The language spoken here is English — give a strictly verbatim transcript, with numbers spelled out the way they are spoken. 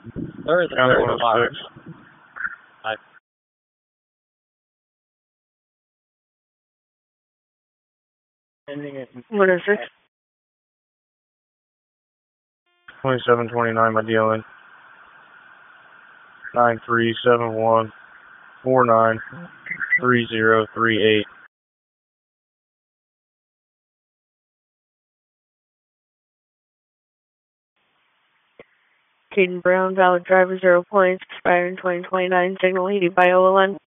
There is a County third one fire. oh six. I What is this? twenty-seven twenty-nine, my dealing. nine three seven one four nine three zero three eight. Caden Brown, valid driver, zero points, expiring twenty twenty-nine, signal heated by O L N.